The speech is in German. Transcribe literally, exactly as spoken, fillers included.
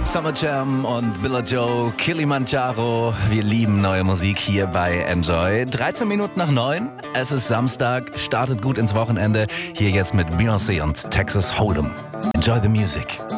Summer Jam und Billa Joe, Kilimanjaro. Wir lieben neue Musik hier bei Enjoy. dreizehn Minuten nach neun. Es ist Samstag, startet gut ins Wochenende. Hier jetzt mit Beyoncé und Texas Hold'em. Enjoy the music.